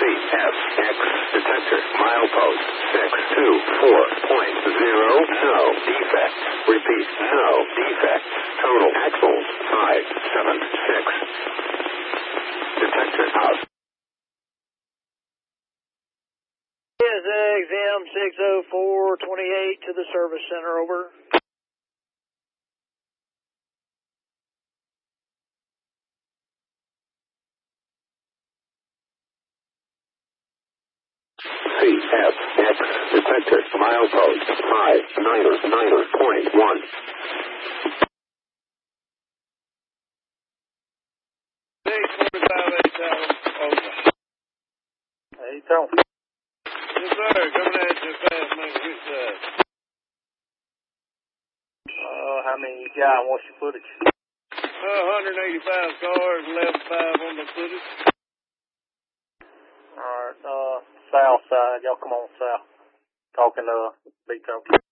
CFX detector milepost 624.0. No defects. Repeat, no defects. Total axles 576. Detector out. XM 60428 to the service center, over. CFX detector milepost 599.1. Over. Hey, Tom. Yes, sir. Coming at you fast, man. Which side? How many you got? What's your footage? 185 cars, 11.5 on the footage. Alright, south side. Y'all come on south. Talking to Beto.